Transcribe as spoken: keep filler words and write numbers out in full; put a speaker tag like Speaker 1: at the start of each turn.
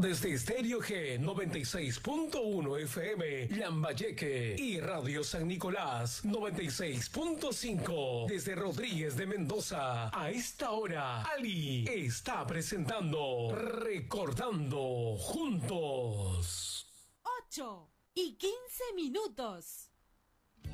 Speaker 1: Desde Estéreo G noventa y seis punto uno F M, Lambayeque, y Radio San Nicolás noventa y seis punto cinco. Desde Rodríguez de Mendoza, a esta hora, Ali está presentando Recordando Juntos.
Speaker 2: ocho y quince minutos.